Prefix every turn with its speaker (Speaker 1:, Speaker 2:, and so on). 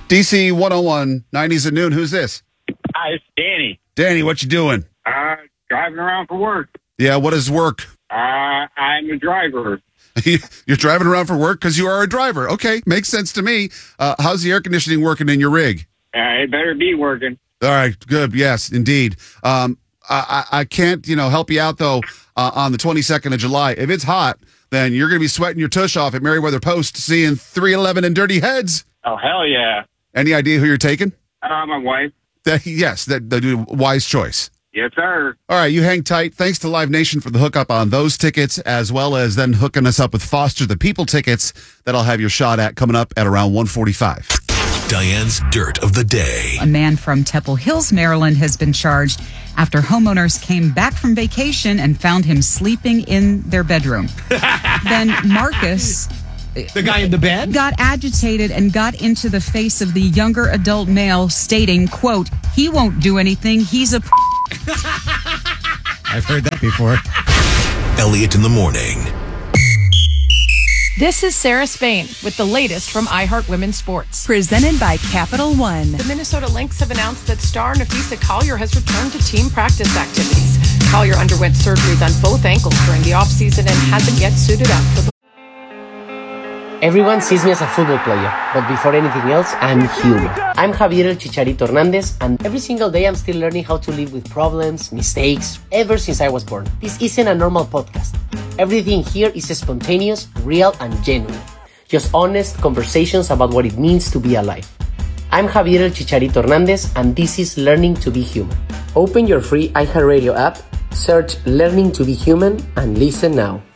Speaker 1: DC 101, 90s at noon. Who's this?
Speaker 2: Hi, it's Danny.
Speaker 1: Danny, what you doing?
Speaker 2: Driving around for work.
Speaker 1: Yeah, what is work?
Speaker 2: I'm a driver.
Speaker 1: You're driving around for work because you are a driver. Okay, makes sense to me. How's the air conditioning working in your rig?
Speaker 2: It better be working.
Speaker 1: All right, good. Yes, indeed. I can't, help you out, though, on the 22nd of July. If it's hot, then you're going to be sweating your tush off at Meriwether Post seeing 311 and Dirty Heads.
Speaker 2: Oh, hell yeah.
Speaker 1: Any idea who you're taking?
Speaker 2: My wife.
Speaker 1: Yes, that wise choice.
Speaker 2: Yes, sir.
Speaker 1: All right, you hang tight. Thanks to Live Nation for the hookup on those tickets, as well as then hooking us up with Foster the People tickets that I'll have your shot at coming up at around 1:45.
Speaker 3: Diane's Dirt of the Day.
Speaker 4: A man from Temple Hills, Maryland, has been charged after homeowners came back from vacation and found him sleeping in their bedroom. Then Marcus,
Speaker 5: the guy in the bed,
Speaker 4: got agitated and got into the face of the younger adult male, stating, quote, "He won't do anything. He's a
Speaker 5: I've heard that before.
Speaker 3: Elliot in the morning.
Speaker 6: This is Sarah Spain with the latest from iHeart Women's Sports.
Speaker 7: Presented by Capital One.
Speaker 6: The Minnesota Lynx have announced that star Nafisa Collier has returned to team practice activities. Collier underwent surgeries on both ankles during the offseason and hasn't yet suited up for the...
Speaker 8: Everyone sees me as a football player, but before anything else, I'm human. I'm Javier El Chicharito Hernandez, and every single day I'm still learning how to live with problems, mistakes, ever since I was born. This isn't a normal podcast. Everything here is spontaneous, real, and genuine. Just honest conversations about what it means to be alive. I'm Javier El Chicharito Hernandez, and this is Learning to be Human. Open your free iHeartRadio app, search Learning to be Human, and listen now.